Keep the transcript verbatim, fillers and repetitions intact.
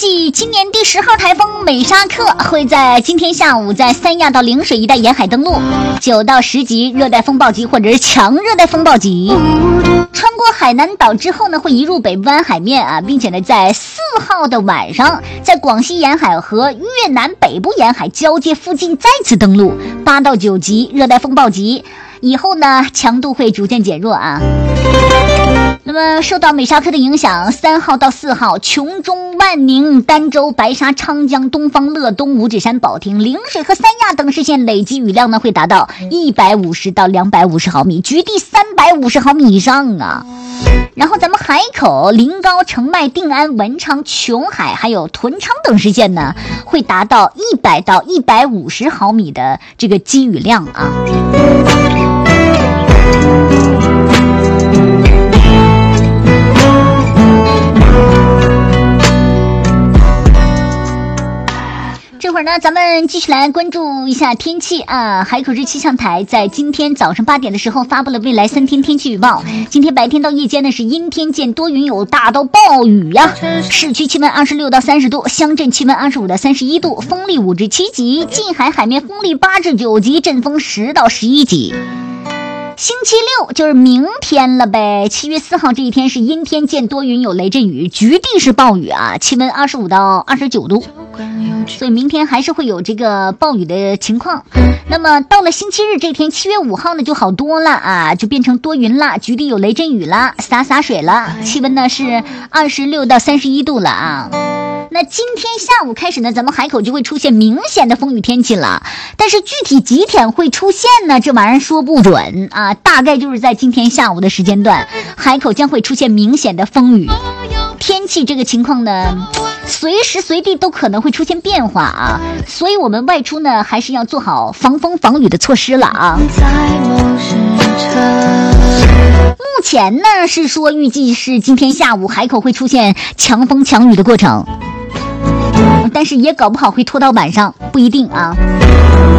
计今年第十号台风美沙克会在今天下午在三亚到陵水一带沿海登陆，九到十级热带风暴级或者是强热带风暴级，穿过海南岛之后呢，会移入北部湾海面啊，并且呢，在四号的晚上，在广西沿海和越南北部沿海交界附近再次登陆，八到九级热带风暴级，以后呢，强度会逐渐减弱啊。那么受到美沙克的影响，三号到四号，琼中、万宁、儋州、白沙、昌江、东方、乐东、五指山、保亭、陵水和三亚等市县累计雨量呢会达到一百五十到两百五十毫米，局地三百五十毫米以上啊。然后咱们海口、临高、澄迈、定安、文昌、琼海还有屯昌等市县呢，会达到一百到一百五十毫米的这个积雨量啊。这会儿呢，咱们继续来关注一下天气啊。海口市气象台在今天早上八点的时候发布了未来三天天气预报。今天白天到夜间呢是阴天见多云，有大到暴雨呀、啊。市区气温二十六到三十度，乡镇气温二十五到三十一度，风力五至七级，近海海面风力八至九级，阵风十到十一级。星期六就是明天了呗，七月四号这一天是阴天见多云，有雷阵雨，局地是暴雨啊，气温二十五到二十九度，所以明天还是会有这个暴雨的情况。那么到了星期日这天，七月五号呢就好多了啊，就变成多云了，局地有雷阵雨了，洒洒水了，气温呢是二十六到三十一度了啊。那今天下午开始呢，咱们海口就会出现明显的风雨天气了，但是具体几点会出现呢？这玩意儿说不准啊，大概就是在今天下午的时间段，海口将会出现明显的风雨天气。这个情况呢，随时随地都可能会出现变化啊，所以我们外出呢，还是要做好防风防雨的措施了啊。目前呢是说预计是今天下午海口会出现强风强雨的过程，但是也搞不好会拖到晚上，不一定啊。